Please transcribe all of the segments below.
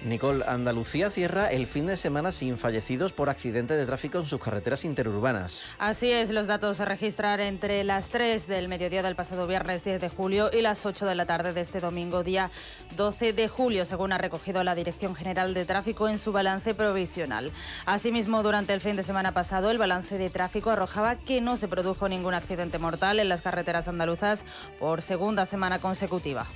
Nicole, Andalucía cierra el fin de semana sin fallecidos por accidente de tráfico en sus carreteras interurbanas. Así es, los datos se registran entre las 3 del mediodía del pasado viernes 10 de julio y las 8 de la tarde de este domingo, día 12 de julio, según ha recogido la Dirección General de Tráfico en su balance provisional. Asimismo, durante el fin de semana pasado, el balance de tráfico arrojaba que no se produjo ningún accidente mortal en las carreteras andaluzas por segunda semana consecutiva.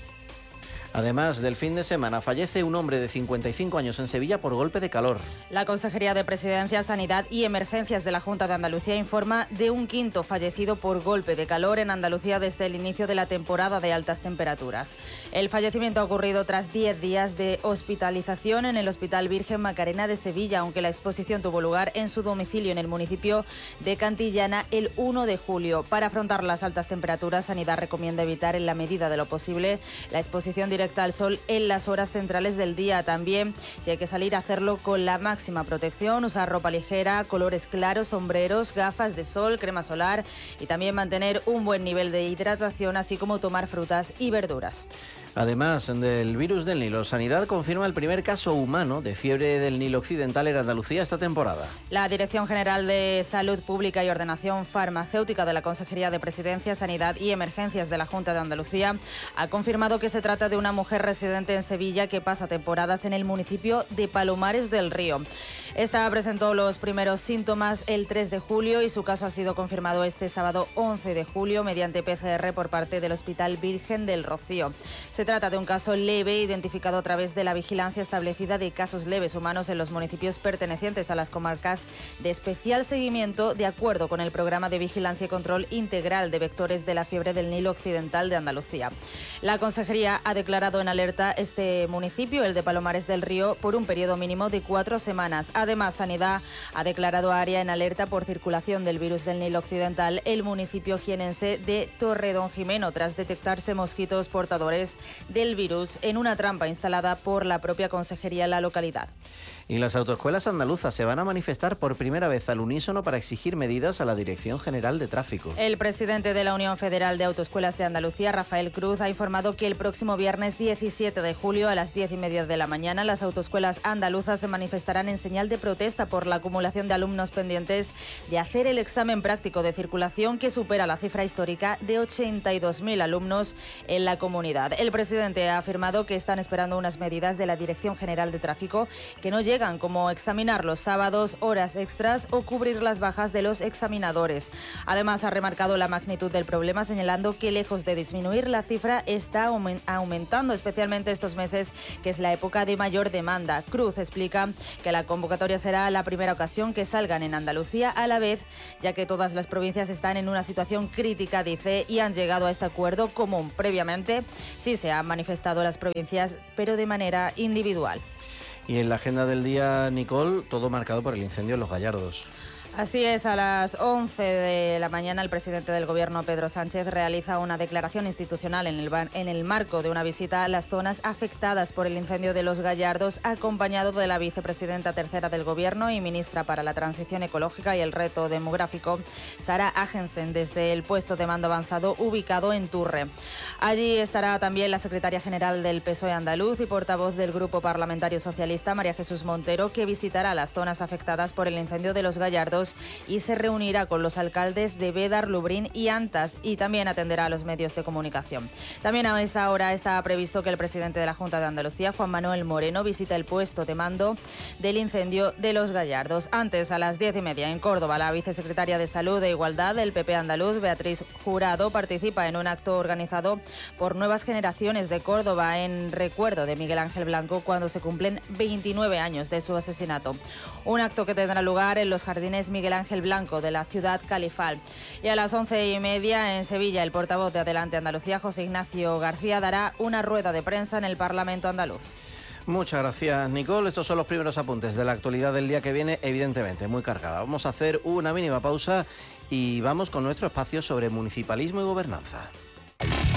Además del fin de semana, fallece un hombre de 55 años en Sevilla por golpe de calor. La Consejería de Presidencia, Sanidad y Emergencias de la Junta de Andalucía informa de un quinto fallecido por golpe de calor en Andalucía desde el inicio de la temporada de altas temperaturas. El fallecimiento ha ocurrido tras 10 días de hospitalización en el Hospital Virgen Macarena de Sevilla, aunque la exposición tuvo lugar en su domicilio en el municipio de Cantillana el 1 de julio. Para afrontar las altas temperaturas, Sanidad recomienda evitar en la medida de lo posible la exposición directa al sol en las horas centrales del día. También, si hay que salir, a hacerlo con la máxima protección, usar ropa ligera, colores claros, sombreros, gafas de sol, crema solar y también mantener un buen nivel de hidratación, así como tomar frutas y verduras. Además del virus del Nilo, Sanidad confirma el primer caso humano de fiebre del Nilo Occidental en Andalucía esta temporada. La Dirección General de Salud Pública y Ordenación Farmacéutica de la Consejería de Presidencia, Sanidad y Emergencias de la Junta de Andalucía ha confirmado que se trata de una mujer residente en Sevilla que pasa temporadas en el municipio de Palomares del Río. Esta presentó los primeros síntomas el 3 de julio y su caso ha sido confirmado este sábado 11 de julio mediante PCR por parte del Hospital Virgen del Rocío. Se trata de un caso leve identificado a través de la vigilancia establecida de casos leves humanos en los municipios pertenecientes a las comarcas de especial seguimiento de acuerdo con el programa de vigilancia y control integral de vectores de la fiebre del Nilo Occidental de Andalucía. La Consejería ha declarado en alerta este municipio, el de Palomares del Río, por un periodo mínimo de 4 semanas. Además, Sanidad ha declarado área en alerta por circulación del virus del Nilo Occidental el municipio jienense de Torredonjimeno, tras detectarse mosquitos portadores del virus en una trampa instalada por la propia Consejería en la localidad. Y las autoescuelas andaluzas se van a manifestar por primera vez al unísono para exigir medidas a la Dirección General de Tráfico. El presidente de la Unión Federal de Autoescuelas de Andalucía, Rafael Cruz, ha informado que el próximo viernes 17 de julio a las 10:30 de la mañana las autoescuelas andaluzas se manifestarán en señal de protesta por la acumulación de alumnos pendientes de hacer el examen práctico de circulación, que supera la cifra histórica de 82.000 alumnos en la comunidad. El presidente ha afirmado que están esperando unas medidas de la Dirección General de Tráfico que no llegan, como examinar los sábados, horas extras o cubrir las bajas de los examinadores. Además, ha remarcado la magnitud del problema, señalando que lejos de disminuir, la cifra está aumentando, especialmente estos meses, que es la época de mayor demanda. Cruz explica que la convocatoria será la primera ocasión que salgan en Andalucía a la vez, ya que todas las provincias están en una situación crítica, dice, y han llegado a este acuerdo común. Previamente sí se han manifestado las provincias, pero de manera individual. Y en la agenda del día, Nicole, todo marcado por el incendio en Los Gallardos. Así es, a las 11 de la mañana el presidente del Gobierno, Pedro Sánchez, realiza una declaración institucional en el marco de una visita a las zonas afectadas por el incendio de Los Gallardos, acompañado de la vicepresidenta tercera del Gobierno y ministra para la Transición Ecológica y el Reto Demográfico, Sara Agensen, desde el puesto de mando avanzado ubicado en Turre. Allí estará también la secretaria general del PSOE andaluz y portavoz del Grupo Parlamentario Socialista, María Jesús Montero, que visitará las zonas afectadas por el incendio de Los Gallardos y se reunirá con los alcaldes de Bédar, Lubrín y Antas, y también atenderá a los medios de comunicación. También a esa hora está previsto que el presidente de la Junta de Andalucía, Juan Manuel Moreno, visite el puesto de mando del incendio de Los Gallardos. Antes, a las 10:30 en Córdoba, la vicesecretaria de Salud e Igualdad del PP andaluz, Beatriz Jurado, participa en un acto organizado por Nuevas Generaciones de Córdoba en recuerdo de Miguel Ángel Blanco, cuando se cumplen 29 años de su asesinato. Un acto que tendrá lugar en los jardines Miguel Ángel Blanco de la ciudad califal. Y a las 11:30 en Sevilla, el portavoz de Adelante Andalucía, José Ignacio García, dará una rueda de prensa en el Parlamento andaluz. Muchas gracias, Nicole. Estos son los primeros apuntes de la actualidad del día que viene, evidentemente muy cargada. Vamos a hacer una mínima pausa y vamos con nuestro espacio sobre municipalismo y gobernanza.